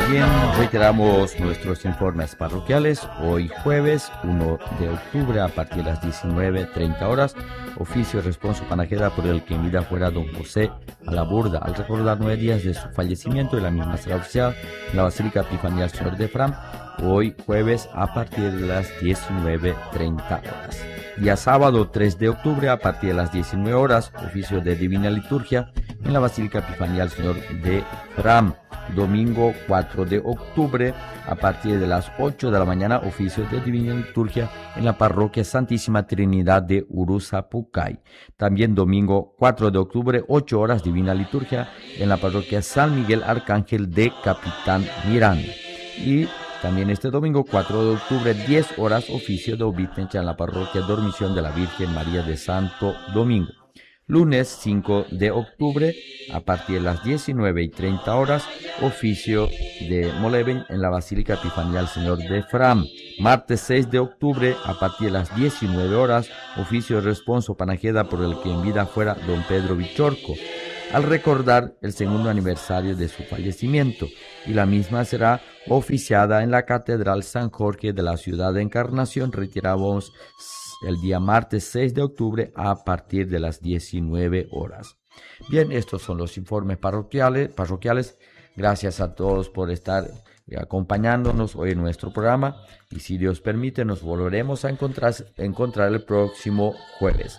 Bien, reiteramos nuestros informes parroquiales. Hoy jueves 1 de octubre a partir de las 19:30 horas, oficio responso panajeda por el que en vida fuera don José a la Burda, al recordar 9 días de su fallecimiento, y la misma será oficial en la Basílica Epifanía del Señor de Fram, hoy jueves a partir de las 19:30 horas. Día sábado 3 de octubre a partir de las 19 horas, oficio de Divina Liturgia en la Basílica Epifanía del Señor de Fram. Domingo 4 de octubre a partir de las 8 de la mañana, oficio de Divina Liturgia en la Parroquia Santísima Trinidad de Uruzapucay. También domingo 4 de octubre, 8 horas, Divina Liturgia en la Parroquia San Miguel Arcángel de Capitán Miranda. Y también este domingo 4 de octubre, 10 horas, oficio de obitencia en la Parroquia Dormición de la Virgen María de Santo Domingo. Lunes 5 de octubre, a partir de las 19:30 horas, oficio de Moleven en la Basílica Epifanía del Señor de Fram. Martes 6 de octubre, a partir de las 19 horas, oficio de responso panajeda por el que en vida fuera don Pedro Vichorco, al recordar el segundo aniversario de su fallecimiento, y la misma será oficiada en la Catedral San Jorge de la Ciudad de Encarnación. Retiramos el día martes 6 de octubre a partir de las 19 horas. Bien, estos son los informes parroquiales. Gracias a todos por estar acompañándonos hoy en nuestro programa, y si Dios permite nos volveremos a encontrar el próximo jueves.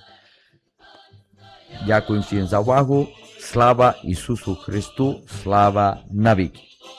Yakuin Zawahu, Slava Isusu Christu, Slava Navik.